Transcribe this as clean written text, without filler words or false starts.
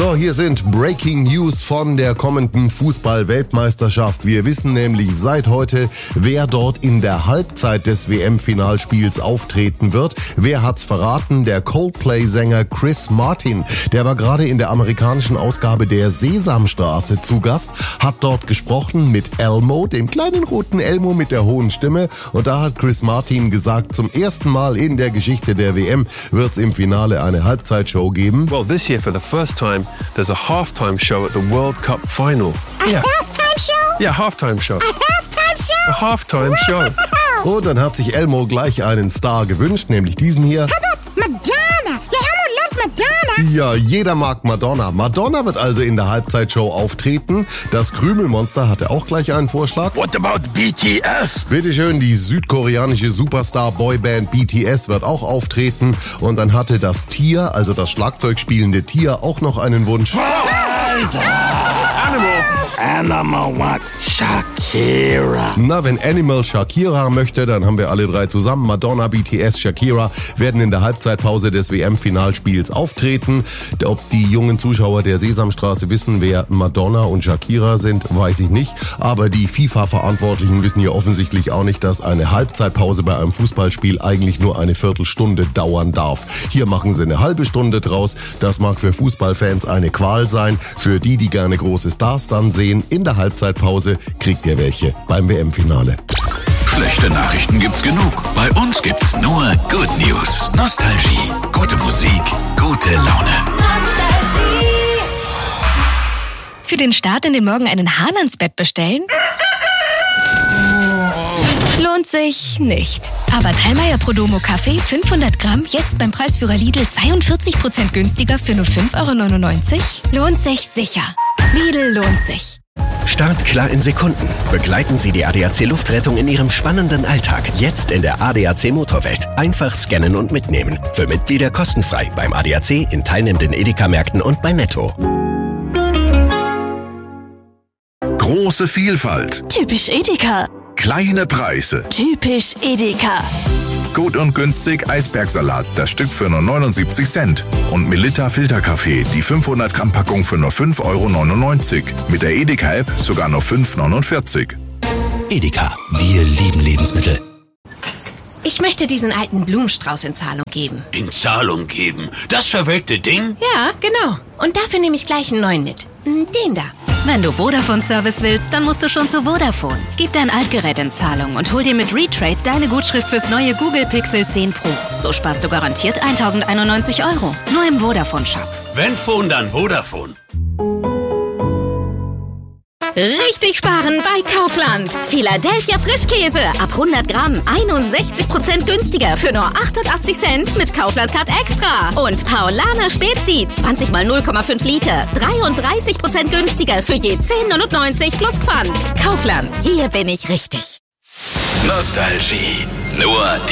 So, hier sind Breaking News von der kommenden Fußball-Weltmeisterschaft. Wir wissen nämlich seit heute, wer dort in der Halbzeit des WM-Finalspiels auftreten wird. Wer hat's verraten? Der Coldplay-Sänger Chris Martin. Der war gerade in der amerikanischen Ausgabe der Sesamstraße zu Gast, hat dort gesprochen mit Elmo, dem kleinen roten Elmo mit der hohen Stimme. Und da hat Chris Martin gesagt, zum ersten Mal in der Geschichte der WM wird's im Finale eine Halbzeitshow geben. Well, this year for the first time, there's a halftime show at the World Cup final. Halftime show? Yeah, halftime show. A halftime show? A halftime show. Und dann hat sich Elmo gleich einen Star gewünscht, nämlich diesen hier. Madonna. Ja, Elmo loves Madonna. Ja, jeder mag Madonna. Madonna wird also in der Halbzeitshow auftreten. Das Krümelmonster hatte auch gleich einen Vorschlag. What about BTS? Bitteschön, die südkoreanische Superstar-Boyband BTS wird auch auftreten. Und dann hatte das Tier, also das Schlagzeug spielende Tier, auch noch einen Wunsch. Animal what? Shakira. Na, wenn Animal Shakira möchte, dann haben wir alle drei zusammen. Madonna, BTS, Shakira werden in der Halbzeitpause des WM-Finalspiels auftreten. Ob die jungen Zuschauer der Sesamstraße wissen, wer Madonna und Shakira sind, weiß ich nicht. Aber die FIFA-Verantwortlichen wissen ja offensichtlich auch nicht, dass eine Halbzeitpause bei einem Fußballspiel eigentlich nur eine Viertelstunde dauern darf. Hier machen sie eine halbe Stunde draus. Das mag für Fußballfans eine Qual sein. Für die gerne große Stars dann sehen, in der Halbzeitpause kriegt ihr welche beim WM-Finale. Schlechte Nachrichten gibt's genug. Bei uns gibt's nur Good News. Nostalgie, gute Musik, gute Laune. Für den Start in den Morgen einen Hahn ans Bett bestellen? Lohnt sich nicht. Aber Dallmayr Prodomo Kaffee 500 Gramm jetzt beim Preisführer Lidl 42% günstiger für nur 5,99 €? Lohnt sich sicher. Lidl lohnt sich. Startklar in Sekunden. Begleiten Sie die ADAC Luftrettung in Ihrem spannenden Alltag. Jetzt in der ADAC Motorwelt. Einfach scannen und mitnehmen. Für Mitglieder kostenfrei beim ADAC, in teilnehmenden Edeka-Märkten und bei Netto. Große Vielfalt. Typisch Edeka. Kleine Preise. Typisch Edeka. Gut und günstig Eisbergsalat, das Stück für nur 79 Cent. Und Melitta Filterkaffee, die 500 Gramm Packung für nur 5,99 €. Mit der Edeka-App sogar nur 5,49 €. Edeka. Wir lieben Lebensmittel. Ich möchte diesen alten Blumenstrauß in Zahlung geben. In Zahlung geben? Das verwelkte Ding? Ja, genau. Und dafür nehme ich gleich einen neuen mit. Den da. Wenn du Vodafone-Service willst, dann musst du schon zu Vodafone. Gib dein Altgerät in Zahlung und hol dir mit Retrade deine Gutschrift fürs neue Google Pixel 10 Pro. So sparst du garantiert 1.091 €. Nur im Vodafone-Shop. Wenn Phone, dann Vodafone. Richtig sparen bei Kaufland. Philadelphia Frischkäse. Ab 100 Gramm 61% günstiger für nur 88 Cent mit Kaufland Card Extra. Und Paulaner Spezi 20 mal 0,5 Liter. 33% günstiger für je 10,99 plus Pfand. Kaufland. Hier bin ich richtig. Nostalgie. Nur